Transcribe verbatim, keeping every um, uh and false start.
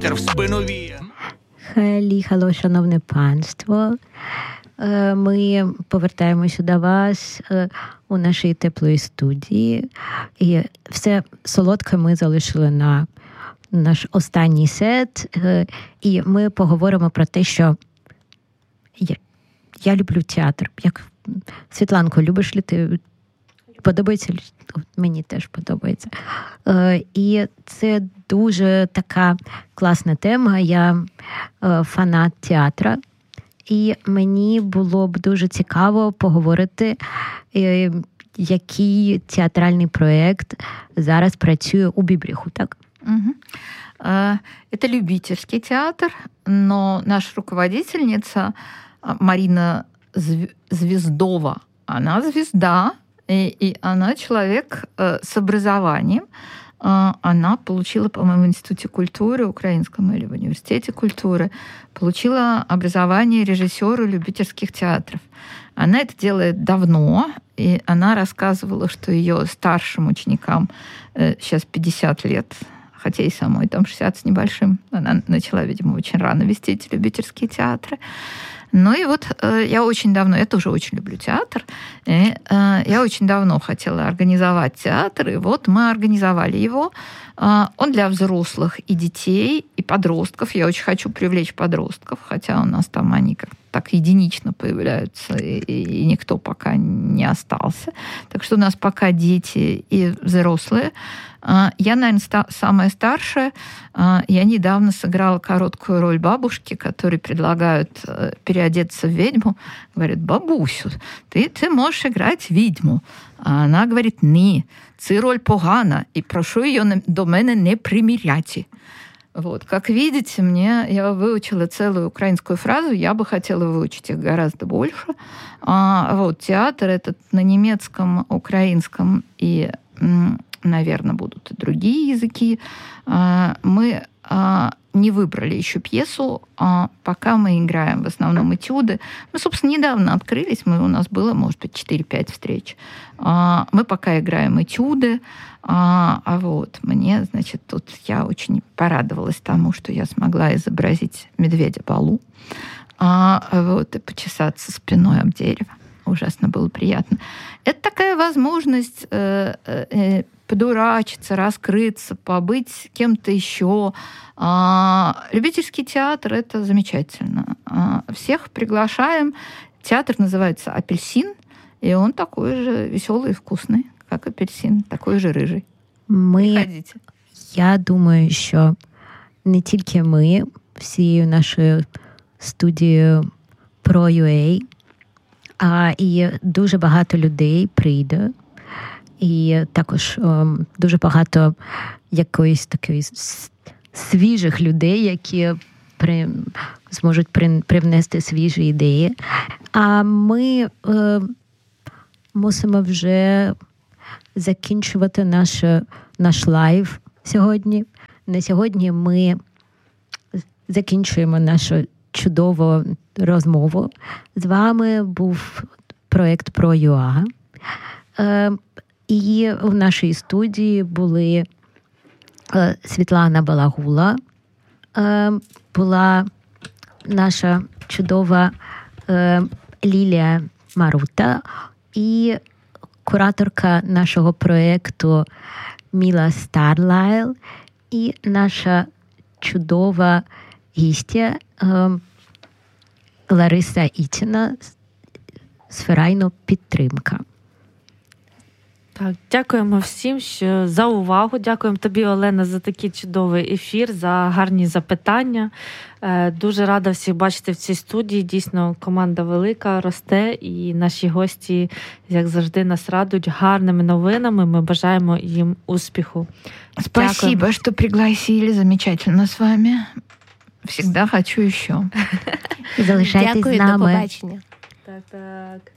вітер в спину віє. Халі-хало, шановне панство. Ми повертаємося до вас у нашій теплої студії. І все солодке ми залишили на наш останній сет. І ми поговоримо про те, що я, я люблю театр. Як Світланко, любиш ли ти? Подобається? Мені теж подобається. І це дуже така класна тема. Я фанат театра. І мені було б дуже цікаво поговорити, який театральний проєкт зараз працює у Бібріху, так? Угу. Это любительский театр, но наша руководительница Марина Звездова, она звезда, и, и она человек с образованием. Она получила, по-моему, в Институте культуры украинском или в Университете культуры, получила образование режиссера любительских театров. Она это делает давно, и она рассказывала, что ее старшим ученикам сейчас пятьдесят лет, хотя и самой там шестьдесят с небольшим. Она начала, видимо, очень рано вести эти любительские театры. Ну и вот э, я очень давно, я тоже очень люблю театр, и, э, я очень давно хотела организовать театр, и вот мы организовали его. Э, он для взрослых и детей, и подростков. Я очень хочу привлечь подростков, хотя у нас там они как-то так единично появляются, и, и никто пока не остался. Так что у нас пока дети и взрослые. Я, наверное, ста- самая старшая. Я недавно сыграла короткую роль бабушки, которой предлагают переодеться в ведьму. Говорят: бабусю, ты, ты можешь играть ведьму. А она говорит: ні, це роль погана, и прошу ее до мене не приміряти. Вот. Как видите, мне, я выучила целую украинскую фразу, я бы хотела выучить их гораздо больше. А, вот, театр этот на немецком, украинском и, наверное, будут и другие языки. А, мы а, не выбрали еще пьесу, а пока мы играем в основном этюды. Мы, собственно, недавно открылись, мы, у нас было, может быть, четыре-пять встреч. А, мы пока играем этюды. А, а вот мне, значит, тут я очень порадовалась тому, что я смогла изобразить медведя Балу, а, вот, и почесаться спиной об дерево. Ужасно было приятно. Это такая возможность э, э, подурачиться, раскрыться, побыть кем-то еще. А, любительский театр — это замечательно. А, всех приглашаем. Театр называется «Апельсин», и он такой же веселый и вкусный, как апельсин, такой же рыжий. Ми, Приходите. Я думаю, що не тільки ми, всією нашою студією Про.ю.а, а і дуже багато людей прийде. І також о, дуже багато якоїсь такої свіжих людей, які при, зможуть при, привнести свіжі ідеї. А ми е, мусимо вже закінчувати наш, наш лайв сьогодні. На сьогодні ми закінчуємо нашу чудову розмову. З вами був проєкт Про.ю.а. Е, і в нашій студії були е, Світлана Балагула, е, була наша чудова е, Лілія Марута і кураторка нашого проєкту Міла Старлайл і наша чудова гістя е, Лариса Ітіна з Ферайно підтримка. Так, дякуємо всім що за увагу. Дякуємо тобі, Олена, за такий чудовий ефір, за гарні запитання. Дуже рада всіх бачити в цій студії. Дійсно, команда велика, росте, і наші гості, як завжди, нас радують гарними новинами. Ми бажаємо їм успіху. Спасибо, дякуємо, что пригласили. Замечательно с вами. Всегда хочу еще. Залишайтесь з нами. Дякую, до побачення. Так, так.